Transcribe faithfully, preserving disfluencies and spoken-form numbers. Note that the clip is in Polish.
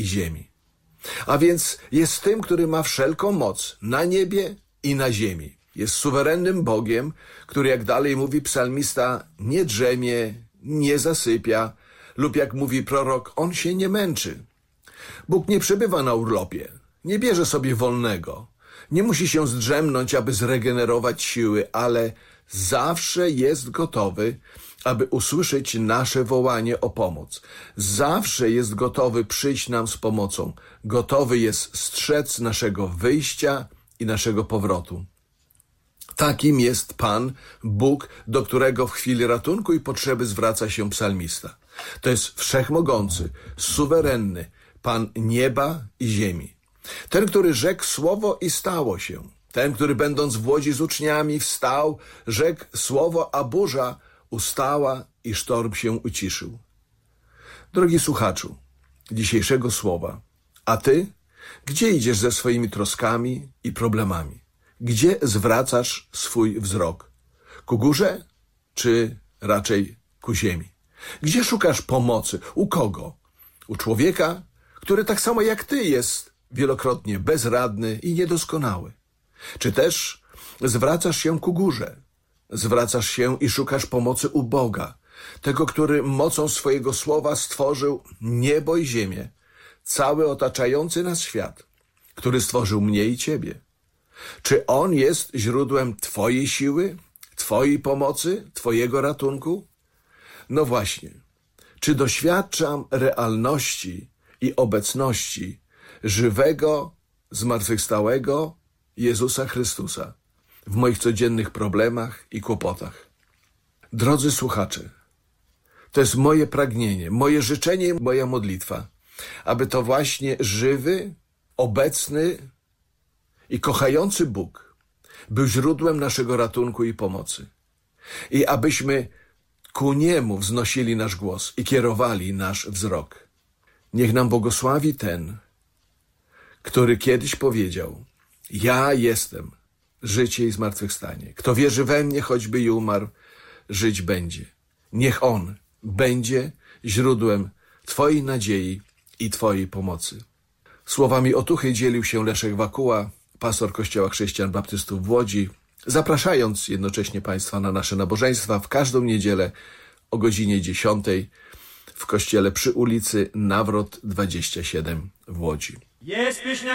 i ziemi. A więc jest tym, który ma wszelką moc na niebie i na ziemi. Jest suwerennym Bogiem, który, jak dalej mówi psalmista, nie drzemie, nie zasypia, lub jak mówi prorok, on się nie męczy. Bóg nie przebywa na urlopie, nie bierze sobie wolnego, nie musi się zdrzemnąć, aby zregenerować siły, ale zawsze jest gotowy, aby usłyszeć nasze wołanie o pomoc. Zawsze jest gotowy przyjść nam z pomocą. Gotowy jest strzec naszego wyjścia i naszego powrotu. Takim jest Pan, Bóg, do którego w chwili ratunku i potrzeby zwraca się psalmista. To jest wszechmogący, suwerenny Pan nieba i ziemi. Ten, który rzekł słowo i stało się. Ten, który będąc w łodzi z uczniami wstał, rzekł słowo, a burza ustała i sztorm się uciszył. Drogi słuchaczu dzisiejszego słowa, a ty, gdzie idziesz ze swoimi troskami i problemami? Gdzie zwracasz swój wzrok? Ku górze, czy raczej ku ziemi? Gdzie szukasz pomocy? U kogo? U człowieka, który tak samo jak ty jest wielokrotnie bezradny i niedoskonały. Czy też zwracasz się ku górze? Zwracasz się i szukasz pomocy u Boga, tego, który mocą swojego słowa stworzył niebo i ziemię, cały otaczający nas świat, który stworzył mnie i ciebie. Czy On jest źródłem twojej siły, twojej pomocy, twojego ratunku? No właśnie, czy doświadczam realności i obecności żywego, zmartwychwstałego Jezusa Chrystusa w moich codziennych problemach i kłopotach? Drodzy słuchacze, to jest moje pragnienie, moje życzenie i moja modlitwa, aby to właśnie żywy, obecny i kochający Bóg był źródłem naszego ratunku i pomocy. I abyśmy ku Niemu wznosili nasz głos i kierowali nasz wzrok. Niech nam błogosławi ten, który kiedyś powiedział: ja jestem życie i zmartwychwstanie. Kto wierzy we mnie, choćby i umarł, żyć będzie. Niech On będzie źródłem twojej nadziei i twojej pomocy. Słowami otuchy dzielił się Leszek Wakuła, pastor Kościoła Chrześcijan Baptystów w Łodzi, zapraszając jednocześnie Państwa na nasze nabożeństwa w każdą niedzielę o godzinie dziesiątej w kościele przy ulicy Nawrot dwadzieścia siedem w Łodzi. Jest